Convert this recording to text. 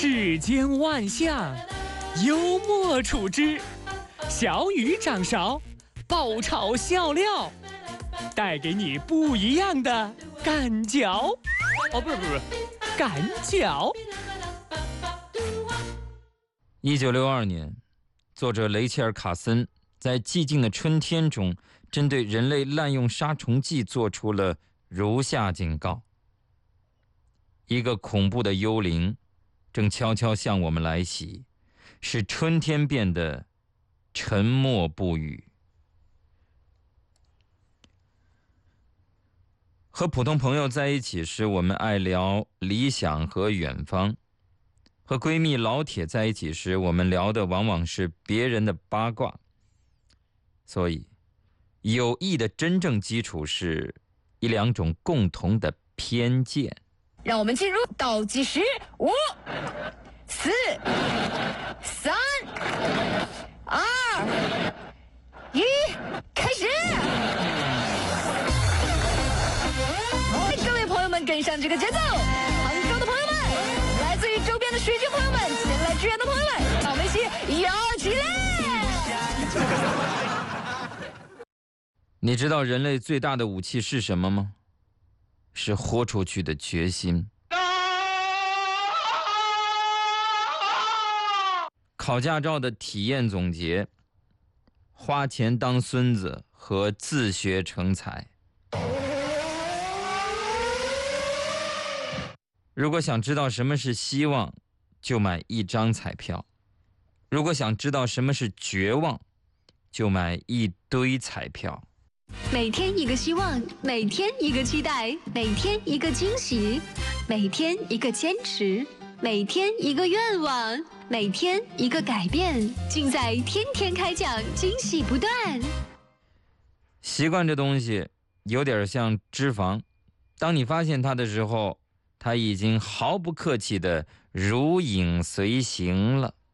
世间万象，幽默处之。小雨掌勺，爆炒笑料，带给你不一样的感觉。哦，不是，感觉。 1962年，作者雷切尔·卡森在《寂静的春天》中，针对人类滥用杀虫剂做出了如下警告：一个恐怖的幽灵正悄悄向我们来袭，使春天变得沉默不语。和普通朋友在一起时，我们爱聊理想和远方；和闺蜜老铁在一起时，我们聊的往往是别人的八卦。所以，友谊的真正基础是一两种共同的偏见。 让我们进入倒计时，5、4、3、2、1，开始！各位朋友们，跟上这个节奏！杭州的朋友们，来自于周边的水军朋友们，前来支援的朋友们，让我们一起摇起来！ 你知道人类最大的武器是什么吗？是豁出去的决心。考驾照的体验总结：花钱当孙子和自学成才。如果想知道什么是希望，就买一张彩票；如果想知道什么是绝望，就买一堆彩票。 每天一个希望，每天一个期待，每天一个惊喜，每天一个坚持，每天一个愿望，每天一个改变，尽在天天开讲，惊喜不断。 习惯这东西有点像脂肪，当你发现它的时候，它已经毫不客气地如影随形了。